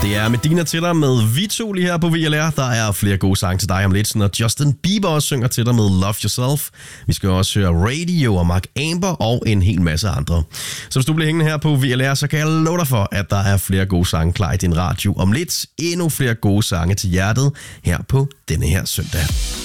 Det er Medina til dig med Vito lige her på VLR. Der er flere gode sange til dig om lidt, når Justin Bieber også synger til dig med Love Yourself. Vi skal også høre Radio og Mark Amber og en hel masse andre. Så hvis du bliver hængende her på VLR, så kan jeg love dig for, at der er flere gode sange klar i din radio om lidt. Endnu flere gode sange til hjertet her på denne her søndag.